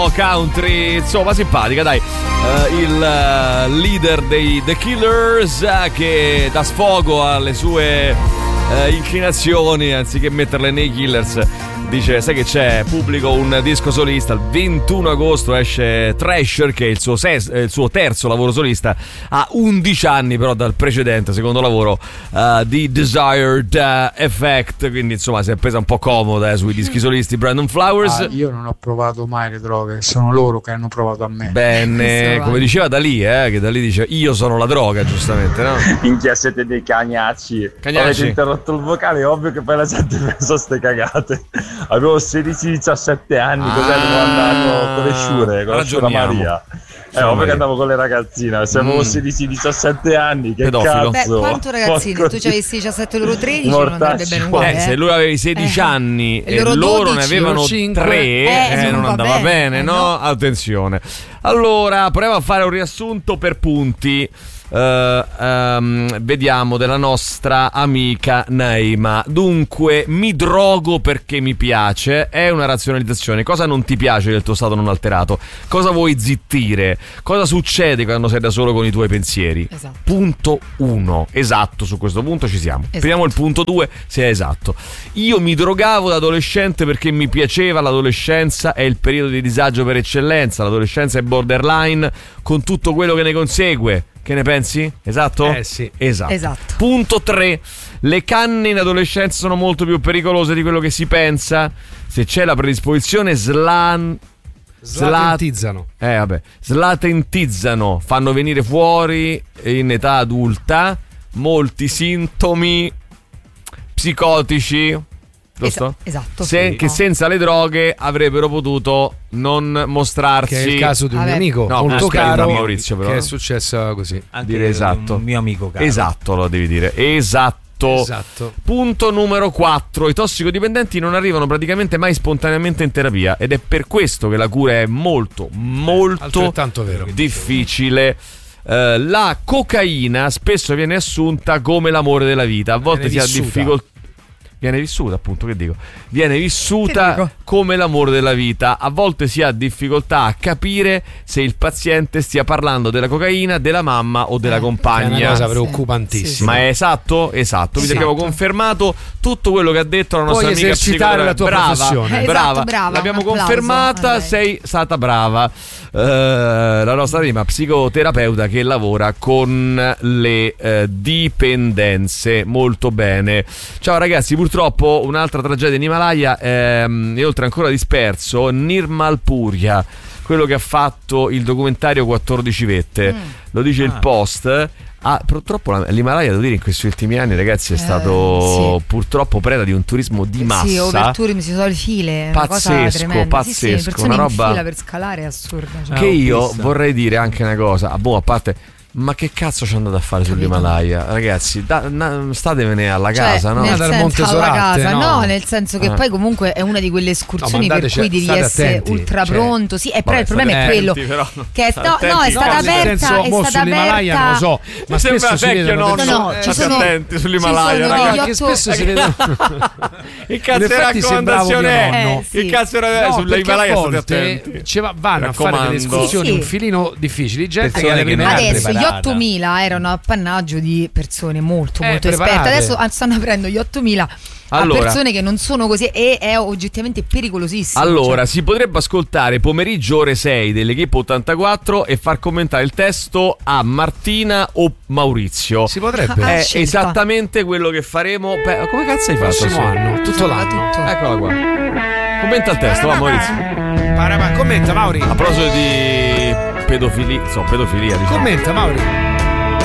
po' country, insomma simpatica, dai. Il leader dei The Killers che dà sfogo alle sue inclinazioni, anziché metterle nei Killers. Dice, sai che c'è, pubblico un disco solista, il 21 agosto esce Thrasher, che è il suo terzo lavoro solista, ha 11 anni però dal precedente secondo lavoro di Desired Effect, quindi insomma si è presa un po' comoda sui dischi solisti Brandon Flowers. Io non ho provato mai le droghe, sono loro che hanno provato a me. Bene, come diceva Dalì, che Dalì dice io sono la droga, giustamente, no? Minchia, siete dei cagnacci. Avete interrotto il vocale, è ovvio che poi la gente pensa ste cagate. Avevo 16-17 anni, cos'è, avevo andato con le sciure, con la sciura Maria. Ovvio che andavo con le ragazzine. Se avevo 16-17 anni, che pedofilo. Beh, quanto ragazzine? Tu ci avessi 17 loro 13, non andrebbe bene uguale. Se lui aveva 16 anni e loro ne avevano 3, non andava bene, no? Attenzione. Allora, proviamo a fare un riassunto per punti. Vediamo della nostra amica Naima. Dunque, mi drogo perché mi piace, è una razionalizzazione. Cosa non ti piace del tuo stato non alterato? Cosa vuoi zittire? Cosa succede quando sei da solo con i tuoi pensieri? Esatto. Punto 1. Esatto, su questo punto ci siamo. Esatto. Vediamo il punto 2 se è esatto. Io mi drogavo da adolescente perché mi piaceva. L'adolescenza è il periodo di disagio per eccellenza. L'adolescenza è borderline con tutto quello che ne consegue. Che ne pensi? Esatto? Sì. Esatto. Punto 3. Le canne in adolescenza sono molto più pericolose di quello che si pensa. Se c'è la predisposizione slatentizzano, fanno venire fuori in età adulta molti sintomi psicotici. Giusto? Esatto. Che senza le droghe avrebbero potuto non mostrarsi. Che è il caso di un mio amico molto caro, Maurizio, però, che è successo così. Anche dire esatto. Un mio amico caro. Esatto, lo devi dire. Esatto. Punto numero 4. I tossicodipendenti non arrivano praticamente mai spontaneamente in terapia ed è per questo che la cura è molto altrettanto vero. difficile. La cocaina spesso viene assunta come l'amore della vita. A volte si ha difficoltà. Viene vissuta, appunto, viene vissuta come l'amore della vita. A volte si ha difficoltà a capire se il paziente stia parlando della cocaina, della mamma o della compagna. È una cosa preoccupantissima. Ma è esatto? Esatto. Vi abbiamo confermato tutto quello che ha detto la nostra amica esercitare la tua professione. Brava. Brava. L'abbiamo confermata, sei stata brava. La nostra prima psicoterapeuta che lavora con le dipendenze. Molto bene. Ciao ragazzi, purtroppo un'altra tragedia in Himalaya e oltre ancora disperso Nirmal Purja, quello che ha fatto il documentario 14 vette. Lo dice il Post. Purtroppo l'Himalaya, devo dire, in questi ultimi anni, ragazzi, è stato purtroppo preda di un turismo di massa. Sì, overtourism, si sono le file. Pazzesco. Persone una roba in fila per scalare è assurda. Che io vorrei dire anche una cosa. A parte, ma che cazzo ci andate a fare sull'Himalaya? Ragazzi, statevene alla casa, no? Nel senso, alla casa, no, nel senso che poi comunque è una di quelle escursioni per cui devi essere ultra pronto. Sì, però il problema è quello che è stata aperta. È stata aperta. Non lo so, ma sembra spesso vecchio, no? State attenti sull'Himalaya, ragazzi. Che spesso si vede. Che cazzo di raccomandazione è? Che cazzo era sull'Himalaya? State attenti. Vanno a fare delle escursioni un filino difficili, gente che alle prime adesso gli 8.000 erano appannaggio di persone molto esperte. Adesso stanno aprendo gli 8.000 a persone che non sono così, e è oggettivamente pericolosissimo. Allora, si potrebbe ascoltare pomeriggio ore 6 dell'Equipe 84 e far commentare il testo a Martina o Maurizio. Si potrebbe. È esattamente quello che faremo. Come cazzo hai fatto? Tutto l'anno. Eccola qua. Commenta il testo, va Maurizio. Commenta, Mauri. A proposito di pedofilia, diciamo. Commenta, Mauri.